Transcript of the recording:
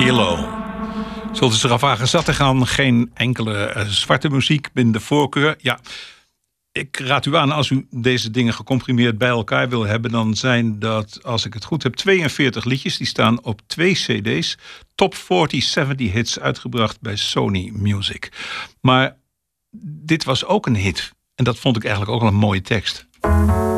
Willow. Zult u zich afvragen, zat er gaan geen enkele zwarte muziek binnen de voorkeur? Ja, ik raad u aan, als u deze dingen gecomprimeerd bij elkaar wil hebben, dan zijn dat, als ik het goed heb, 42 liedjes. Die staan op 2 cd's. Top 40, 70 hits uitgebracht bij Sony Music. Maar dit was ook een hit. En dat vond ik eigenlijk ook wel een mooie tekst.